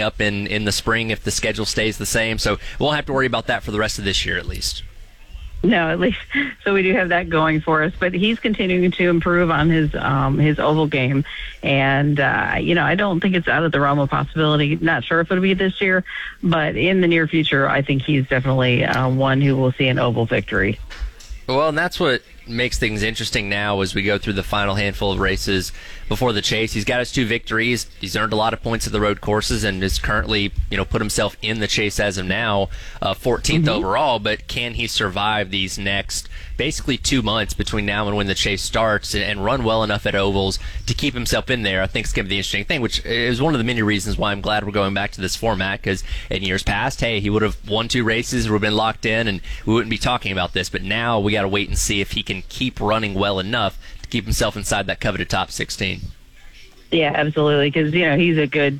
up in the spring if the schedule stays the same. So we won't have to worry about that for the rest of this year at least. No, at least so we do have that going for us. But he's continuing to improve on his oval game, and I don't think it's out of the realm of possibility. Not sure if it'll be this year, but in the near future, I think he's definitely one who will see an oval victory. Well, and that's what makes things interesting now as we go through the final handful of races before the Chase. He's got his 2 victories. He's earned a lot of points at the road courses and is currently, put himself in the Chase as of now, 14th overall. But can he survive these next basically 2 months between now and when the Chase starts and run well enough at ovals to keep himself in there? I think it's going to be the interesting thing, which is one of the many reasons why I'm glad we're going back to this format, because in years past, hey, he would have won 2 races, would have been locked in, and we wouldn't be talking about this. But now we got to wait and see if he can keep running well enough to keep himself inside that coveted top 16. Yeah, absolutely, because he's a good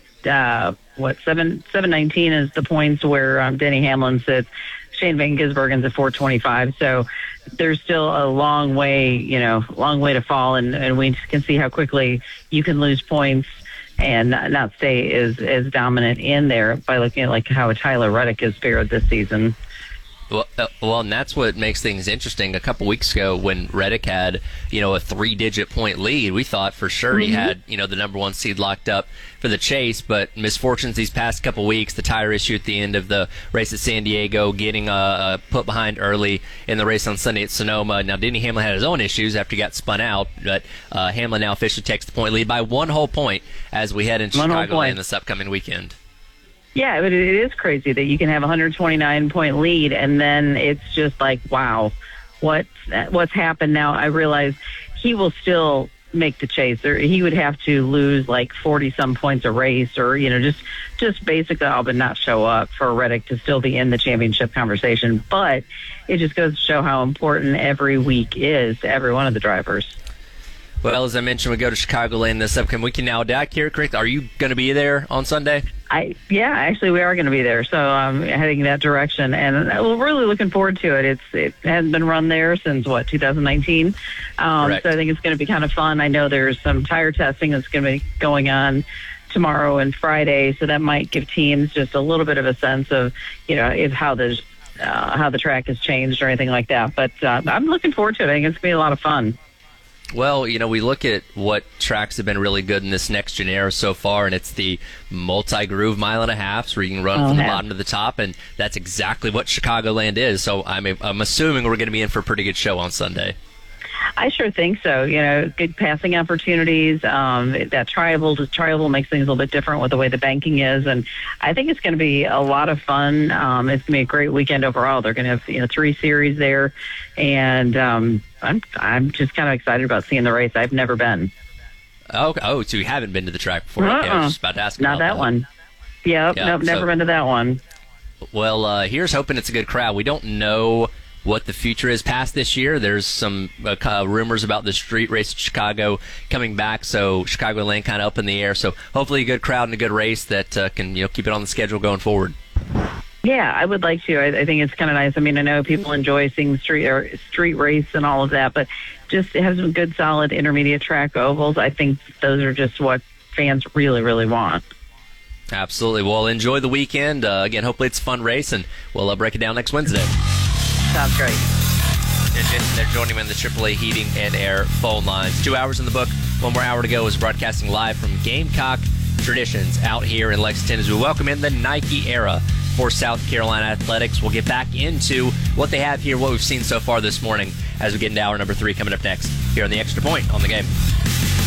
719 is the points where Denny Hamlin sits. Shane Van Gisbergen's at 425, so there's still a long way to fall, and we can see how quickly you can lose points and not stay as dominant in there by looking at how Tyler Reddick has fared this season. Well, and that's what makes things interesting. A couple weeks ago when Reddick had, a 3-digit point lead, we thought for sure he had, the number 1 seed locked up for the Chase, but misfortunes these past couple weeks, the tire issue at the end of the race at San Diego, getting put behind early in the race on Sunday at Sonoma. Now, Denny Hamlin had his own issues after he got spun out, but Hamlin now officially takes the point lead by 1 whole point as we head into Chicagoland this upcoming weekend. Yeah, but it is crazy that you can have a 129-point lead, and then it's just wow, what's happened now? I realize he will still make the Chase, or he would have to lose 40-some points a race, or just basically all but not show up for Reddick to still be in the championship conversation. But it just goes to show how important every week is to every one of the drivers. Well, as I mentioned, we go to Chicagoland this upcoming weekend. Now, did I hear correct? Are you going to be there on Sunday? Actually, we are going to be there, so I'm heading that direction, and we're really looking forward to it. It hasn't been run there since 2019, so I think it's going to be kind of fun. I know there's some tire testing that's going to be going on tomorrow and Friday, so that might give teams just a little bit of a sense of how the track has changed or anything like that. But I'm looking forward to it. I think it's going to be a lot of fun. Well, we look at what tracks have been really good in this next gen era so far, and it's the multi-groove 1.5 miles where you can run from the bottom to the top, and that's exactly what Chicagoland is. So I'm assuming we're going to be in for a pretty good show on Sunday. I sure think so. Good passing opportunities. That tri-oval makes things a little bit different with the way the banking is, and I think it's going to be a lot of fun. It's going to be a great weekend overall. They're going to have 3 series there, and I'm just kind of excited about seeing the race. I've never been. Oh, so you haven't been to the track before? Okay, I was just about to ask. Not that one. Yep, nope, never been to that one. Well, here's hoping it's a good crowd. We don't know what the future is past this year. There's some rumors about the street race in Chicago coming back, so Chicagoland kind of up in the air. So hopefully a good crowd and a good race that can keep it on the schedule going forward. Yeah, I would like to. I think it's kind of nice. I mean, I know people enjoy seeing street race and all of that, but just have some good, solid intermediate track ovals. I think those are just what fans really, really want. Absolutely. Well, enjoy the weekend. Again, hopefully it's a fun race, and we'll break it down next Wednesday. Sounds great. And they're joining me on the AAA Heating and Air phone lines. 2 hours in the book. 1 more hour to go is broadcasting live from Gamecock Traditions out here in Lexington as we welcome in the Nike era for South Carolina Athletics. We'll get back into what they have here, what we've seen so far this morning as we get into hour number 3 coming up next here on the Extra Point on the Game.